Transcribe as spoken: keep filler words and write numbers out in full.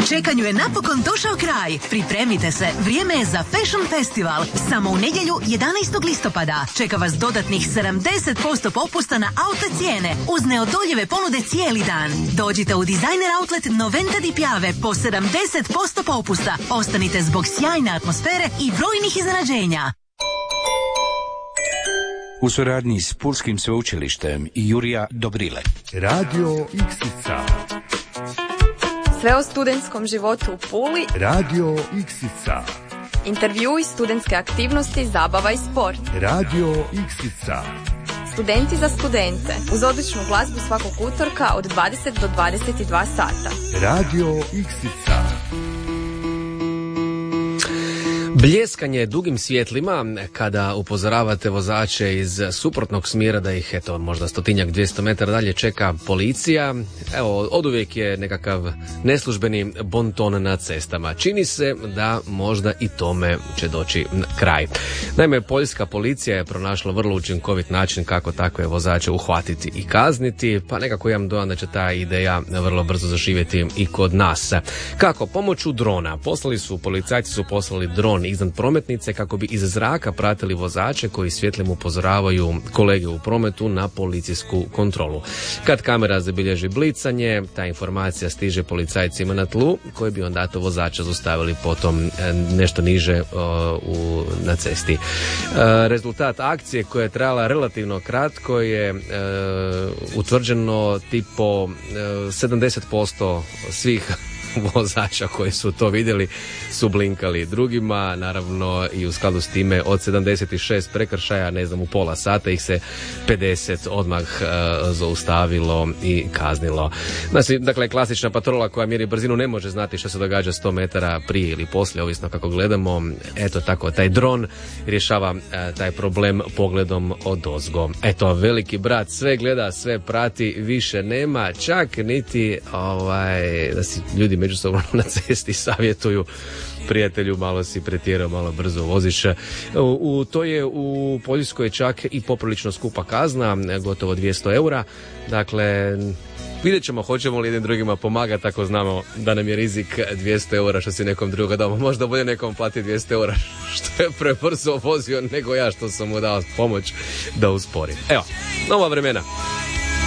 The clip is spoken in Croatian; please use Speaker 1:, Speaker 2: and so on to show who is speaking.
Speaker 1: čekanju je napokon došao kraj. Pripremite se, vrijeme je za Fashion Festival. Samo u nedjelju jedanaestog listopada čeka vas dodatnih sedamdeset posto popusta na auto cijene uz neodoljive ponude cijeli dan. Dođite u Designer Outlet Noventa di Piave po sedamdeset posto popusta. Ostanite zbog sjajne atmosfere i brojnih iznenađenja.
Speaker 2: U suradnji s Pulskim sveučilištem i Jurija Dobrile.
Speaker 3: Radio Iksica.
Speaker 4: Sve o studentskom životu u Puli.
Speaker 3: Radio Iksica.
Speaker 4: Intervjui, studentske aktivnosti, zabava i sport.
Speaker 3: Radio Iksica.
Speaker 4: Studenti za studente. Uz odličnu glazbu svakog utorka od dvadeset do dvadeset dva sata.
Speaker 3: Radio Iksica.
Speaker 5: Bljeskanje dugim svjetlima kada upozoravate vozače iz suprotnog smjera da ih, eto, možda stotinjak, dvjesto metara dalje čeka policija. Evo, oduvijek je nekakav neslužbeni bonton na cestama. Čini se da možda i tome će doći na kraj. Naime, poljska policija je pronašla vrlo učinkovit način kako takve vozače uhvatiti i kazniti, pa nekako imam dojam da će ta ideja vrlo brzo zaživjeti i kod nas. Kako? Pomoću drona. Poslali su, policajci su poslali dron iznad prometnice kako bi iz zraka pratili vozače koji svjetlom upozoravaju kolege u prometu na policijsku kontrolu. Kad kamera zabilježi blicanje, ta informacija stiže policajcima na tlu koji bi onda to vozača zaustavili potom nešto niže uh, u, na cesti. Uh, rezultat akcije koja je trajala relativno kratko je uh, utvrđeno tipo uh, sedamdeset posto svih vozača koji su to vidjeli su blinkali drugima, naravno i u skladu s time od sedamdeset šest prekršaja, ne znam, u pola sata ih se pedeset odmah uh, zaustavilo i kaznilo. Znači, dakle, klasična patrola koja mjeri brzinu ne može znati što se događa sto metara prije ili poslije, ovisno kako gledamo. Eto tako, taj dron rješava uh, taj problem pogledom odozgo. Eto, veliki brat sve gleda, sve prati, više nema čak niti ovaj, da si ljudi međusobno na cesti savjetuju prijatelju, malo si pretjerao, malo brzo voziš. U, u, to je u Poljskoj čak i poprilično skupa kazna, gotovo dvjesto eura. Dakle, vidjet ćemo hoćemo li jednim drugima pomagati ako znamo da nam je rizik dvjesto eura što si nekom drugom dao. Možda bolje nekom plati dvjesto eura što je prebrzo vozio nego ja što sam mu dao pomoć da uspori. Evo, nova vremena.